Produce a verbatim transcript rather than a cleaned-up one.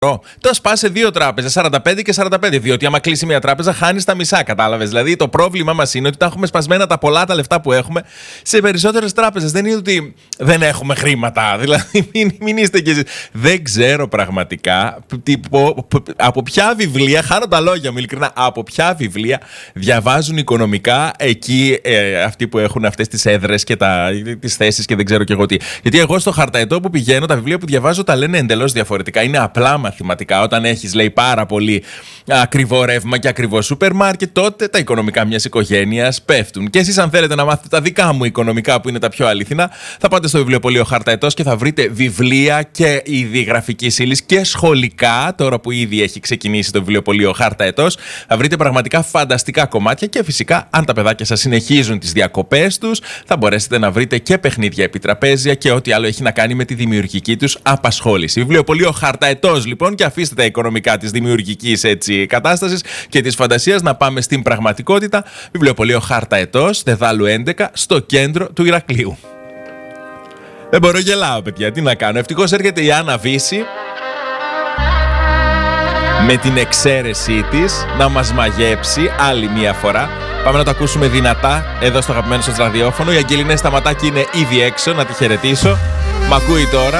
Το σπά σε δύο τράπεζες, σαράντα πέντε και σαράντα πέντε. Διότι άμα κλείσει μια τράπεζα, χάνει τα μισά, κατάλαβες. Δηλαδή το πρόβλημά μας είναι ότι τα έχουμε σπασμένα τα πολλά τα λεφτά που έχουμε σε περισσότερες τράπεζες. Δεν είναι ότι δεν έχουμε χρήματα. Δηλαδή, μην, μην είστε κι εσείς. Δεν ξέρω πραγματικά τι, πο, πο, από ποια βιβλία, χάνω τα λόγια μου ειλικρινά, από ποια βιβλία διαβάζουν οικονομικά εκεί ε, αυτοί που έχουν αυτές τις έδρες και τις θέσεις και δεν ξέρω κι εγώ τι. Γιατί εγώ στο χαρταετό που πηγαίνω, τα βιβλία που διαβάζω τα λένε εντελώς διαφορετικά. Είναι απλά μαθηματικά. Όταν έχεις, λέει, πάρα πολύ ακριβό ρεύμα και ακριβό σούπερ μάρκετ, τότε τα οικονομικά μιας οικογένειας πέφτουν. Και εσείς, αν θέλετε να μάθετε τα δικά μου οικονομικά που είναι τα πιο αληθινά, θα πάτε στο βιβλιοπωλείο Χαρταετός και θα βρείτε βιβλία και είδη γραφικής ύλης και σχολικά. Τώρα που ήδη έχει ξεκινήσει το βιβλιοπωλείο Χαρταετός, θα βρείτε πραγματικά φανταστικά κομμάτια και φυσικά, αν τα παιδάκια σας συνεχίζουν τις διακοπές τους, θα μπορέσετε να βρείτε και παιχνίδια επιτραπέζια και ό,τι άλλο έχει να κάνει με τη δημιουργική τους απασχόληση. Βιβλιοπωλείο Χαρταετός, λοιπόν, και αφήστε τα οικονομικά της δημιουργικής έτσι κατάστασης και της φαντασίας να πάμε στην πραγματικότητα. Βιβλιοπωλείο Χαρταετός, Δεδάλου έντεκα, στο κέντρο του Ηρακλείου. Δεν μπορώ, γελάω, παιδιά. Τι να κάνω. Ευτυχώς έρχεται η Άννα Βύση με την εξαίρεσή της να μας μαγέψει άλλη μία φορά. Πάμε να το ακούσουμε δυνατά εδώ στο αγαπημένο σας ραδιόφωνο. Η Αγγελινέ Σταματάκη είναι ήδη έξω, να τη χαιρετήσω. Μ' ακούει τώρα.